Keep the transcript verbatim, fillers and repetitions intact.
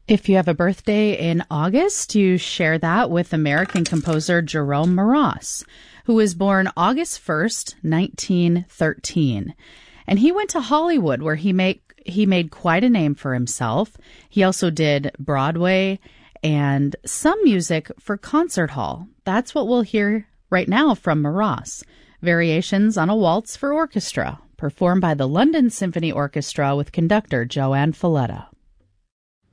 If you have a birthday in August, you share that with American composer Jerome Moross, who was born August first, nineteen thirteen. And he went to Hollywood, where he made, he made quite a name for himself. He also did Broadway and some music for concert hall. That's what we'll hear right now from Moross. Variations on a Waltz for Orchestra, performed by the London Symphony Orchestra with conductor Joanne Falletta.